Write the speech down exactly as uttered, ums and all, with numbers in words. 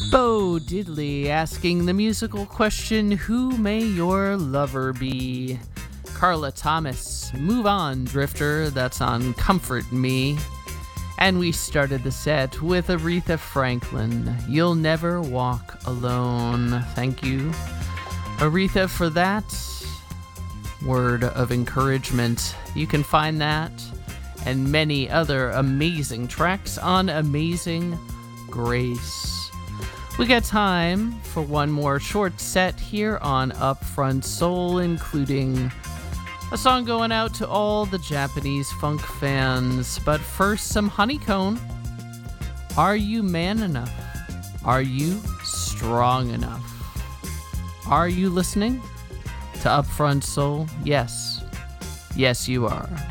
Bo Diddley asking the musical question, who may your lover be? Carla Thomas, Move On, Drifter, that's on Comfort Me. And we started the set with Aretha Franklin, You'll Never Walk Alone. Thank you, Aretha, for that word of encouragement. You can find that and many other amazing tracks on Amazing Grace. We got time for one more short set here on Upfront Soul, including a song going out to all the Japanese funk fans. But first, some Honeycomb. Are you man enough? Are you strong enough? Are you listening to Upfront Soul? Yes. Yes, you are.